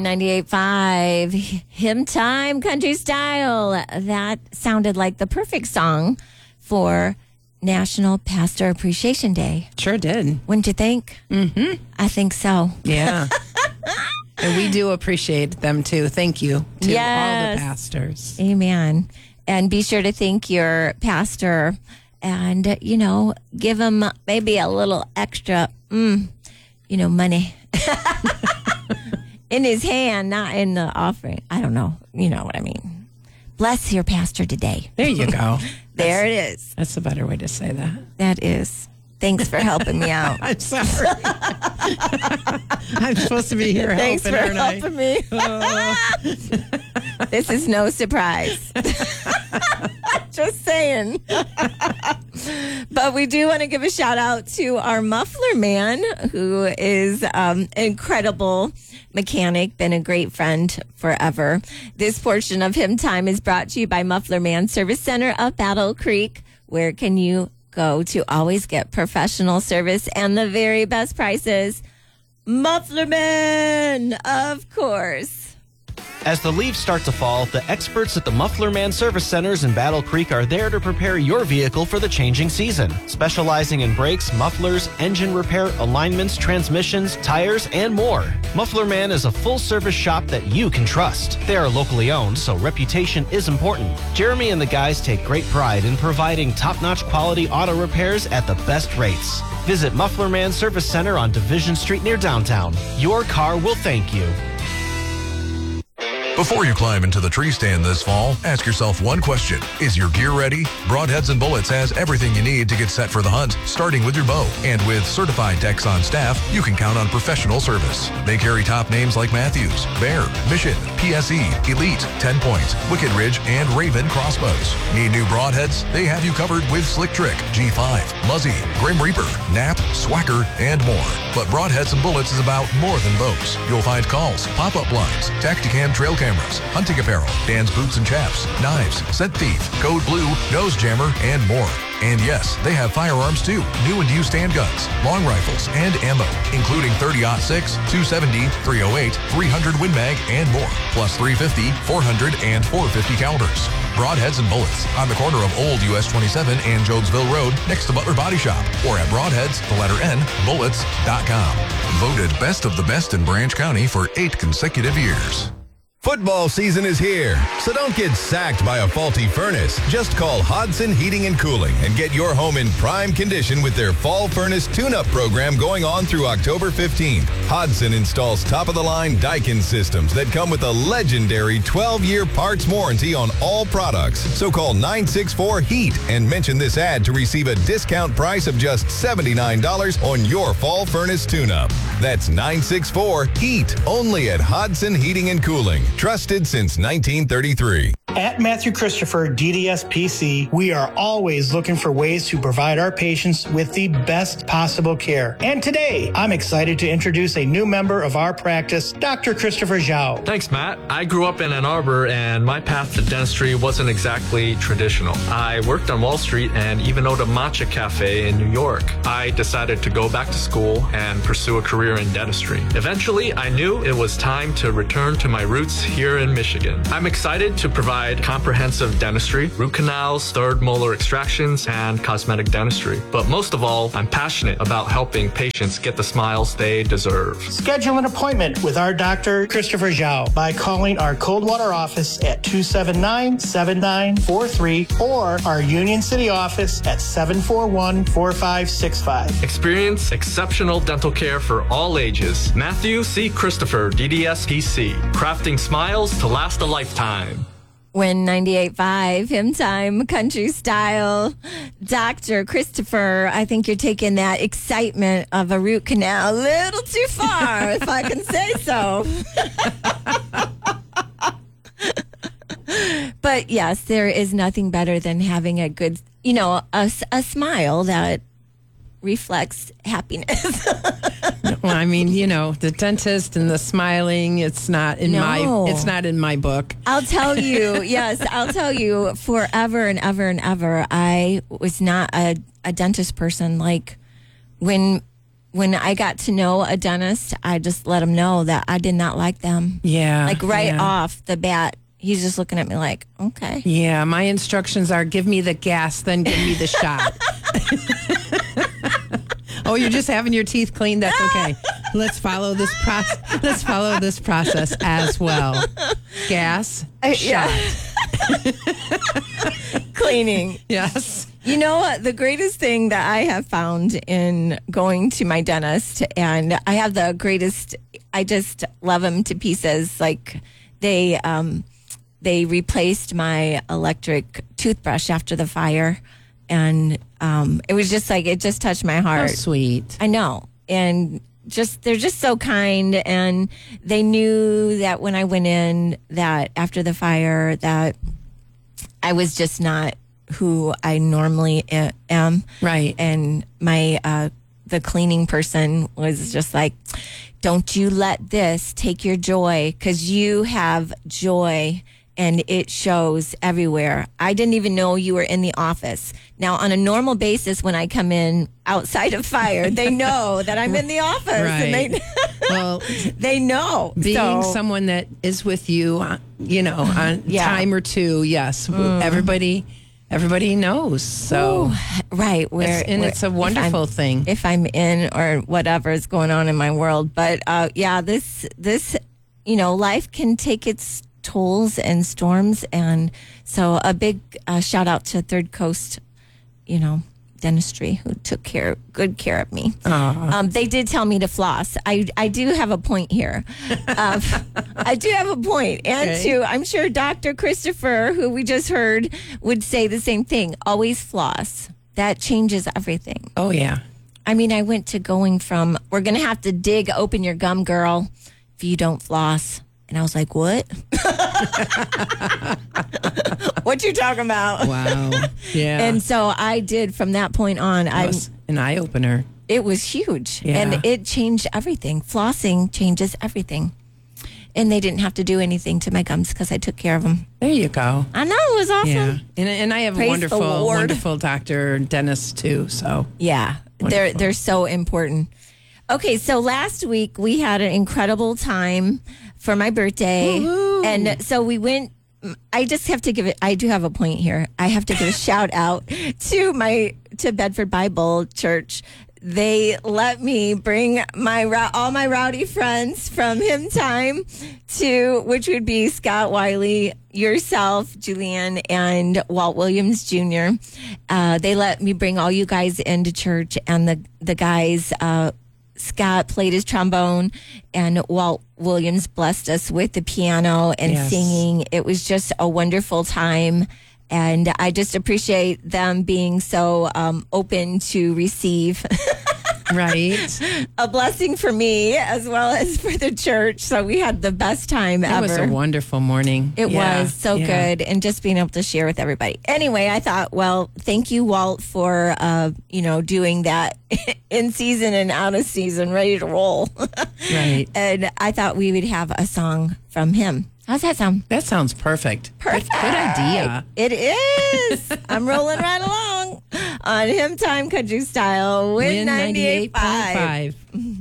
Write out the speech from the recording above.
98.5, Hymn Time, Country Style. That sounded like the perfect song for National Pastor Appreciation Day. Sure did. Wouldn't you think? Mm-hmm. I think so. Yeah. And we do appreciate them, too. Thank you to all Yes. the pastors. Amen. And be sure to thank your pastor and, give him maybe a little extra, money. In his hand, not in the offering. I don't know. You know what I mean. Bless your pastor today. There you go. There it is. That's a better way to say that. That is. Thanks for helping me out. I'm sorry. I'm supposed to be here Thanks for helping, aren't helping me. This is no surprise. Just saying. But we do want to give a shout out to our muffler man, who is incredible mechanic, been a great friend forever. This portion of Hymn Time is brought to you by Muffler Man Service Center of Battle Creek. Where can you go to always get professional service and the very best prices? Muffler Man, of course. As the leaves start to fall, the experts at the Muffler Man Service Centers in Battle Creek are there to prepare your vehicle for the changing season. Specializing in brakes, mufflers, engine repair, alignments, transmissions, tires, and more. Muffler Man is a full-service shop that you can trust. They are locally owned, so reputation is important. Jeremy and the guys take great pride in providing top-notch quality auto repairs at the best rates. Visit Muffler Man Service Center on Division Street near downtown. Your car will thank you. Before you climb into the tree stand this fall, ask yourself one question. Is your gear ready? Broadheads and Bullets has everything you need to get set for the hunt, starting with your bow. And with certified techs on staff, you can count on professional service. They carry top names like Matthews, Bear, Mission, PSE, Elite, 10 Point, Wicked Ridge, and Raven crossbows. Need new broadheads? They have you covered with Slick Trick, G5, Muzzy, Grim Reaper, Nap, Swacker, and more. But Broadheads and Bullets is about more than bows. You'll find calls, pop-up blinds, Tacticam trail cameras, hunting apparel, Dan's boots and chaps, knives, scent thief, code blue, nose jammer, and more. And yes, they have firearms too, new and used handguns, long rifles, and ammo, including 30-06, 270, 308, 300 Win Mag, and more, plus 350, 400, and 450 calibers. Broadheads and Bullets on the corner of Old US 27 and Jonesville Road next to Butler Body Shop, or at Broadheads, the letter N, bullets.com. Voted best of the best in Branch County for 8 consecutive years. Football season is here, so don't get sacked by a faulty furnace. Just call Hodson Heating and Cooling and get your home in prime condition with their Fall Furnace Tune-Up program going on through October 15th. Hodson installs top-of-the-line Daikin systems that come with a legendary 12-year parts warranty on all products. So call 964-HEAT and mention this ad to receive a discount price of just $79 on your Fall Furnace Tune-Up. That's 964-HEAT, only at Hodson Heating and Cooling. Trusted since 1933. At Matthew Christopher DDS PC, we are always looking for ways to provide our patients with the best possible care. And today, I'm excited to introduce a new member of our practice, Dr. Christopher Zhao. Thanks, Matt. I grew up in Ann Arbor, and my path to dentistry wasn't exactly traditional. I worked on Wall Street and even owned a matcha cafe in New York. I decided to go back to school and pursue a career in dentistry. Eventually, I knew it was time to return to my roots here in Michigan. I'm excited to provide comprehensive dentistry, root canals, third molar extractions, and cosmetic dentistry. But most of all, I'm passionate about helping patients get the smiles they deserve. Schedule an appointment with our Dr. Christopher Zhao by calling our Coldwater office at 279-7943 or our Union City office at 741-4565. Experience exceptional dental care for all ages. Matthew C. Christopher, DDS PC. Crafting smiles to last a lifetime. When 98.5, Hymn Time, Country Style. Dr. Christopher, I think you're taking that excitement of a root canal a little too far, if I can say so. But yes, there is nothing better than having a good, a smile that reflects happiness. Well, I mean, the dentist and the smiling, it's not in my book. I'll tell you, forever and ever and ever, I was not a dentist person. Like when when I got to know a dentist, I just let him know that I did not like them. Yeah. Like right off the bat, he's just looking at me like, okay. Yeah, my instructions are give me the gas, then give me the shot. Oh, you're just having your teeth cleaned? That's okay. Let's follow this process. Let's follow this process as well. Gas, shot. Cleaning. Yes. You know, the greatest thing that I have found in going to my dentist, and I have the greatest, I just love them to pieces. Like they replaced my electric toothbrush after the fire. And it was just like, it just touched my heart. How sweet. I know. And they're just so kind. And they knew that when I went in, that after the fire, that I was just not who I normally am. Right. And my, the cleaning person was just like, don't you let this take your joy, because you have joy and it shows everywhere. I didn't even know you were in the office. Now, on a normal basis, when I come in outside of fire, they know that I'm in the office. Right. And well, they know. Being someone that is with you, on time or two, yes, everybody knows. So, right. It's a wonderful thing. If I'm in or whatever is going on in my world. But this, life can take its tolls and storms. And so a big shout out to Third Coast, dentistry, who took good care of me. They did tell me to floss. I do have a point here. I do have a point. And too, I'm sure Dr. Christopher, who we just heard, would say the same thing. Always floss. That changes everything. Oh, yeah. I mean, I went to going from, we're going to have to open your gum, girl, if you don't floss. And I was like, what? What you talking about? Wow. Yeah. And so I did from that point on. An eye-opener. It was huge. Yeah. And it changed everything. Flossing changes everything. And they didn't have to do anything to my gums because I took care of them. There you go. I know. It was awesome. Yeah. And I have Praise a the Lord. wonderful doctor, dentist, too. So yeah, they're so important. Okay, so last week we had an incredible time for my birthday. Woo-hoo. And so we went, I just have to give it, I do have a point here. I have to give a shout out to Bedford Bible Church. They let me bring all my rowdy friends from Hymn Time which would be Scott Wiley, yourself, Julianne, and Walt Williams Jr. They let me bring all you guys into church, and the guys, Scott played his trombone, and Walt Williams blessed us with the piano and singing. It was just a wonderful time. And I just appreciate them being so open to receive right. a blessing for me as well as for the church. So we had the best time ever. It was a wonderful morning. It was so good. And just being able to share with everybody. Anyway, I thought, well, thank you, Walt, for, doing that in season and out of season, ready to roll. Right. And I thought we would have a song from him. How's that sound? That sounds perfect. Perfect. Good idea. It is. I'm rolling right along on Hymn Time Country Style with 98.5.